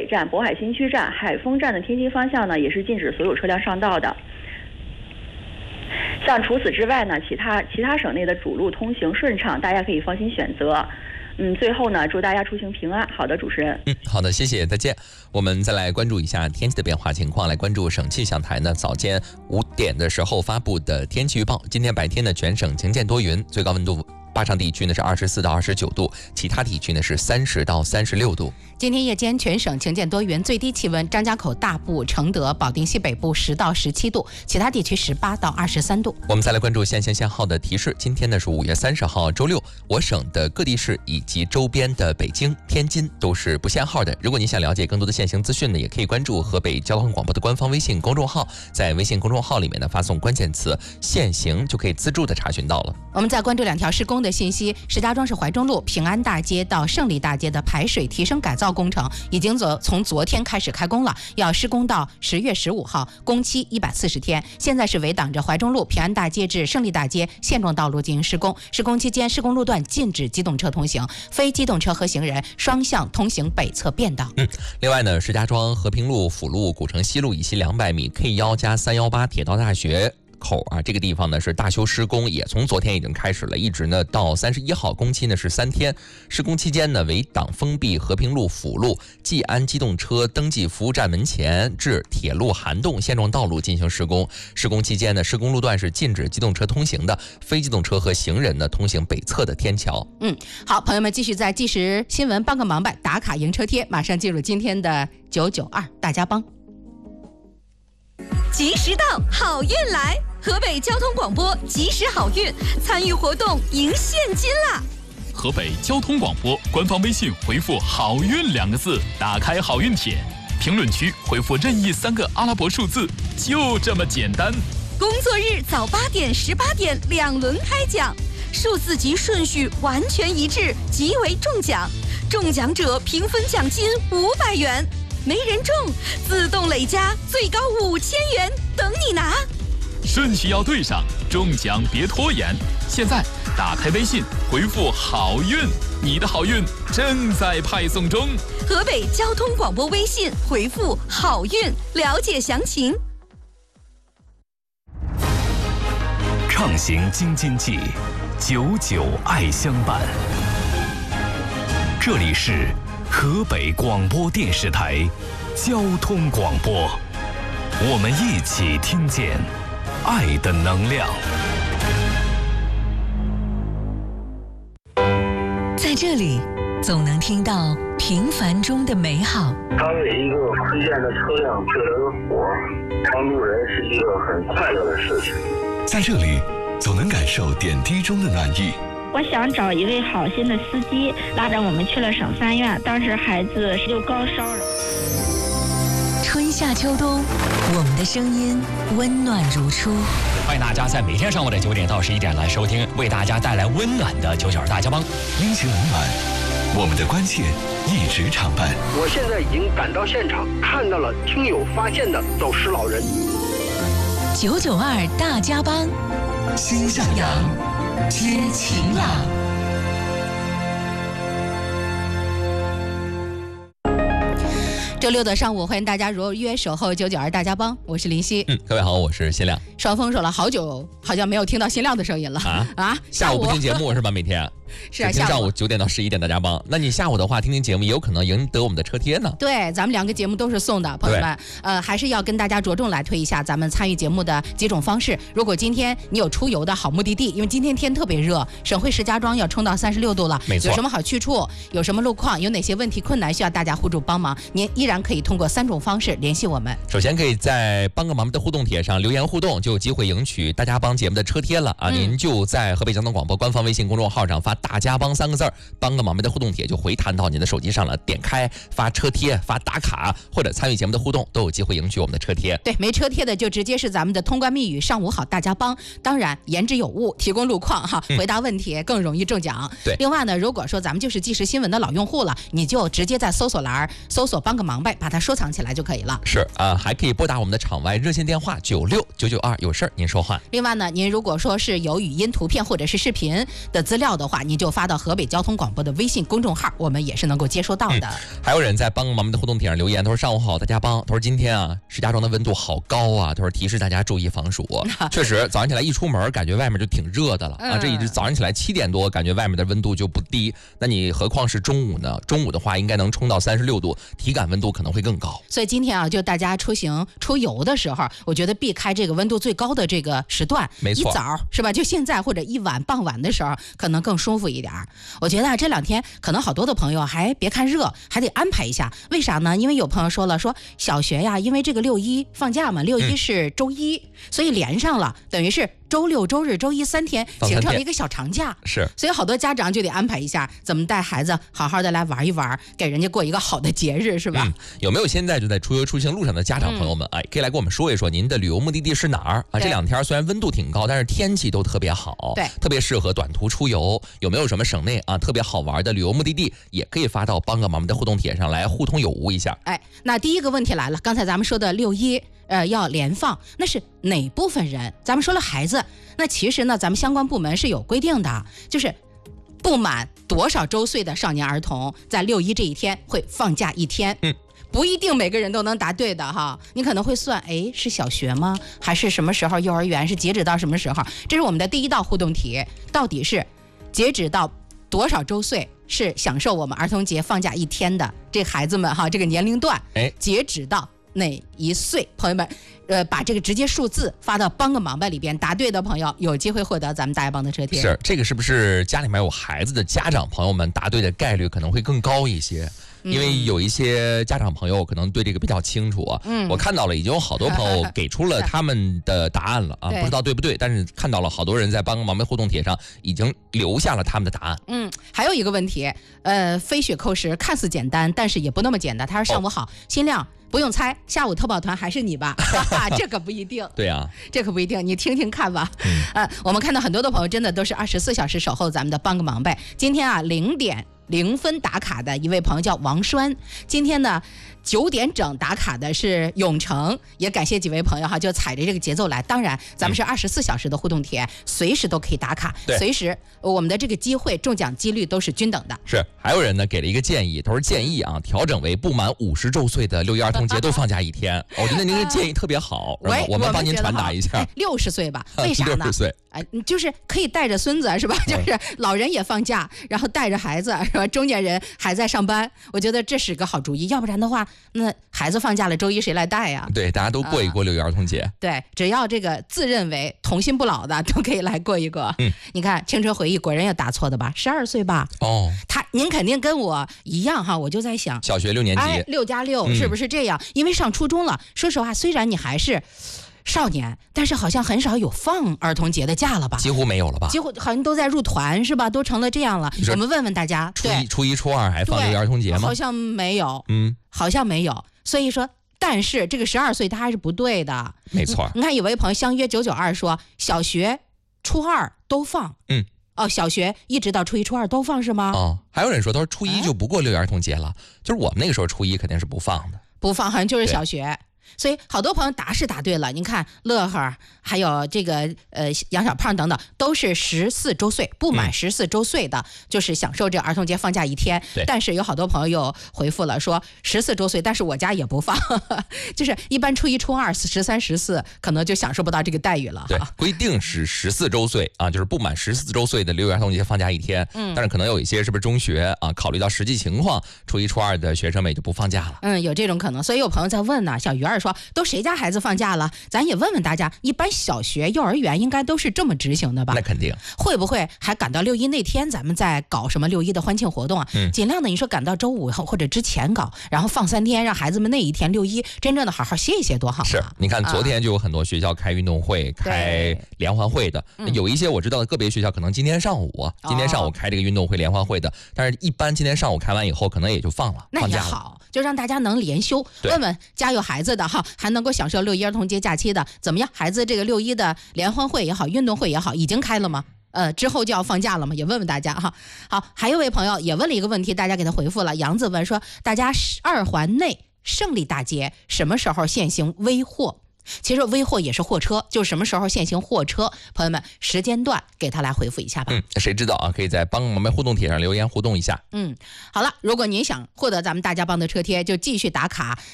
北站、渤海新区站、海丰站的天津方向呢，也是禁止所有车辆上道的。像除此之外呢，其他省内的主路通行顺畅，大家可以放心选择。最后呢，祝大家出行平安。好的，主持人。 好的，谢谢，再见。我们再来关注一下天气的变化情况，来关注省气象台呢早间5点的时候发布的天气预报。今天白天呢，全省晴间多云，最高温度巴昌地区呢是24到29度，其他地区呢是30到36度。 今天夜间全省晴间多云，最低气温张家口大部、承德、保定西北部10到17度，其他地区18到23度。 我们再来关注限行限号的提示。今天呢是5月30号周六，我省的各地市以及周边的北京、天津都是不限号的。如果你想了解更多的限行资讯呢，也可以关注河北交通广播的官方微信公众号，在微信公众号里面呢发送关键词限行就可以自助的查询到了。 我们再关注2条施工的信息。石家庄市怀中路平安大街到胜利大街的排水提升改造工程已经从昨天开始开工了，要施工到10月15号，工期140天。现在是围挡着怀中路平安大街至胜利大街现状道路进行施工，施工期间施工路段禁止机动车通行，非机动车和行人双向通行北侧变道。 另外呢，石家庄和平路、辅路、古城西路以西200米 K1+318铁道大学口这个地方呢是大修施工，也从昨天已经开始了，一直呢到31号，工期呢是3天。施工期间呢，围挡封闭和平路辅路济安机动车登记服务站门前至铁路涵洞现状道路进行施工。施工期间呢，施工路段是禁止机动车通行的，非机动车和行人呢通行北侧的天桥。 好，朋友们继续在即时新闻帮个忙吧，打卡赢车贴，马上进入今天的992大家帮。 及时到，好运来！河北交通广播及时好运，参与活动赢现金啦！ 河北交通广播官方微信回复“好运”2个字，打开好运帖，评论区回复任意3个阿拉伯数字，就这么简单。 工作日早8点、18点2轮开奖，数字及顺序完全一致，即为中奖。中奖者平分奖金500元。没人中，自动累加最高5000元，等你拿。 顺序要对上，中奖别拖延。现在打开微信，回复“好运”，你的好运正在派送中。 河北交通广播微信回复“好运”，了解详情。 畅行京津冀，99爱相伴。这里是河北广播电视台交通广播，我们一起听见爱的能量。 在这里，总能听到平凡中的美好。 当为一个推荐的车辆救了个火，帮助人是一个很快乐的事情。 在这里，总能感受点滴中的暖意。 我想找一位好心的司机，拉着我们去了省3院，当时孩子又高烧了。 春夏秋冬，我们的声音温暖如初。 欢迎大家在每天上午的9点到11点来收听，为大家带来温暖的992大家帮。 阴晴冷暖，我们的关切一直常伴。 我现在已经赶到现场，看到了听友发现的走失老人。 992大家帮， 心向阳，知晴朗。 周六的上午，欢迎大家如约守候992大家帮，我是林夕。 各位好，我是新亮。 双峰说了好久，好像没有听到新亮的声音了啊！ 下午不听节目是吧？每天是啊， 听上午9点到11点大家帮。那你下午的话听听节目，也有可能赢得我们的车贴呢。 对，咱们2个节目都是送的，朋友们。还是要跟大家着重来推一下咱们参与节目的几种方式。如果今天你有出游的好目的地，因为今天天特别热，省会石家庄要冲到36度了， 没错。 有什么好去处？有什么路况？有哪些问题困难需要大家互助帮忙？您依然可以通过3种方式联系我们。 首先可以在帮个忙的互动帖上留言互动，就有机会赢取大家帮节目的车贴了啊！您就在河北交通广播官方微信公众号上发大家帮3个字，帮个忙的互动帖就回弹到您的手机上了，点开发车贴、发打卡或者参与节目的互动，都有机会赢取我们的车贴。 对，没车贴的就直接是咱们的通关密语上午好大家帮，当然言之有物，提供路况哈，回答问题更容易中奖。 对， 另外呢，如果说咱们就是即时新闻的老用户了，你就直接在搜索栏搜索帮个忙呗，把它收藏起来就可以了。 是啊，还可以拨打我们的场外热线电话96992，有事儿您说话。 另外呢，您如果说是有语音、图片或者是视频的资料的话， 你就发到河北交通广播的微信公众号，我们也是能够接收到的。 还有人在帮忙们的互动帖上留言，他说上午好，大家帮。他说今天啊，石家庄的温度好高啊，他说提示大家注意防暑。确实，早上起来一出门，感觉外面就挺热的了啊。这一直早上起来7点多，感觉外面的温度就不低，那你何况是中午呢？中午的话，应该能冲到36度，体感温度可能会更高。 所以今天啊，就大家出行出游的时候，我觉得避开这个温度最高的这个时段， 没错， 一早是吧？就现在或者一晚傍晚的时候，可能更舒服一点。我觉得啊，这2天可能好多的朋友还别看热，还得安排一下。为啥呢？因为有朋友说了，说小学呀，因为这个6一放假嘛，6一是周一，所以连上了，等于是周6、周日、周一3天形成了一个小长假。 是， 所以好多家长就得安排一下，怎么带孩子好好的来玩一玩，给人家过一个好的节日，是吧？ 有没有现在就在出游出行路上的家长朋友们，可以来跟我们说一说您的旅游目的地是哪儿啊？这2天虽然温度挺高，但是天气都特别好， 对， 特别适合短途出游。有没有什么省内啊特别好玩的旅游目的地，也可以发到帮个忙的互动帖上来互通有无一下。 那第一个问题来了，刚才咱们说的6一要连放，那是哪部分人？咱们说了孩子，那其实呢，咱们相关部门是有规定的，就是不满多少周岁的少年儿童，在6一这一天会放假1天。不一定每个人都能答对的哈，你可能会算，是小学吗？还是什么时候幼儿园？是截止到什么时候？这是我们的第一道互动题，到底是截止到多少周岁是享受我们儿童节放假1天的这孩子们哈，这个年龄段，截止到哪一岁？朋友们，把这个直接数字发到帮个忙吧里边，答对的朋友有机会获得咱们大家帮的车贴。 是，这个是不是家里面有孩子的家长朋友们答对的概率可能会更高一些？因为有一些家长朋友可能对这个比较清楚啊，我看到了已经有好多朋友给出了他们的答案了啊，不知道对不对，但是看到了好多人在帮个忙的互动帖上已经留下了他们的答案。 还有一个问题，飞雪扣时看似简单，但是也不那么简单。他说上午好，新亮。不用猜，下午特保团还是你吧？这可不一定。 对啊， 这可不一定，你听听看吧。我们看到很多的朋友真的都是24小时守候咱们的帮个忙呗。今天啊，0点0分打卡的一位朋友叫王栓，今天呢9点整打卡的是永成，也感谢几位朋友哈，就踩着这个节奏来。当然，咱们是24小时的互动帖，随时都可以打卡，随时我们的这个机会中奖几率都是均等的。 是，还有人呢给了一个建议，他说建议啊调整为不满50周岁的6一儿童节都放假1天。我觉得您这个建议特别好，我们帮您传达一下。 60岁吧？为啥呢？60岁，就是可以带着孙子是吧？就是老人也放假，然后带着孩子是吧？中年人还在上班，我觉得这是个好主意。要不然的话，那孩子放假了，周一谁来带呀？ 对，大家都过一过6一儿童节。 对，只要这个自认为童心不老的，都可以来过一过。你看青春回忆果然也答错的吧？12岁吧？您肯定跟我一样哈，我就在想， 小学6年级 ，6+6是不是这样？因为上初中了，说实话，虽然你还是少年，但是好像很少有放儿童节的假了吧？ 几乎没有了吧？ 几乎好像都在入团是吧？都成了这样了。我们问问大家， 初一、初二还放6一儿童节吗？ 好像没有，好像没有。所以说，但是这个12岁他还是不对的。 没错。 你看有位朋友相约992说，小学初2都放。小学一直到初一、初2都放是吗？ 还有人说，他说初一就不过6一儿童节了，就是我们那个时候初一肯定是不放的。 不放，好像就是小学。所以好多朋友答对了，您看乐呵还有这个杨小胖等等，都是14周岁，不满14周岁的，就是享受这儿童节放假1天。但是有好多朋友又回复了说14周岁，但是我家也不放，就是一般初一、初2、13、14可能就享受不到这个待遇了。 对，规定是14周岁啊，就是不满14周岁的6一儿童节放假1天。但是可能有一些是不是中学啊，考虑到实际情况，初一、初2的学生们也就不放假了。 有这种可能。所以有朋友在问呢，小鱼儿说都谁家孩子放假了？咱也问问大家，一般小学、幼儿园应该都是这么执行的吧？ 那肯定。 会不会还赶到6一那天，咱们在搞什么6一的欢庆活动啊？尽量的，你说赶到周5或者之前搞，然后放3天，让孩子们那一天6一真正的好好歇一歇，多好啊！ 是，你看昨天就有很多学校开运动会、开联欢会的，有一些我知道的个别学校可能今天上午开这个运动会、联欢会的，但是一般今天上午开完以后，可能也就放假了。 那也好，就让大家能连休。问问家有孩子的哈，还能够享受6一儿童节假期的怎么样？孩子这个6一的联欢会也好，运动会也好，已经开了吗？之后就要放假了吗？也问问大家哈。好，还有位朋友也问了一个问题，大家给他回复了。杨子问说，大家2环内胜利大街什么时候限行微货？ 其实微货也是货车，就是什么时候限行货车，朋友们时间段给他来回复一下吧。 谁知道啊？可以在帮我们互动帖上留言互动一下。 好了，如果您想获得咱们大家帮的车贴，就继续打卡